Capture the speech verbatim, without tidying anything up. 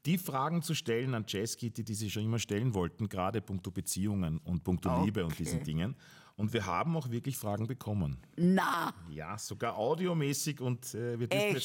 die Fragen zu stellen an Jazzkitty, die sie schon immer stellen wollten, gerade punkto Beziehungen und punkto Okay. Liebe und diesen Dingen. Und wir haben auch wirklich Fragen bekommen. Na, Ja, sogar audiomäßig und äh, wir dürfen Echt? jetzt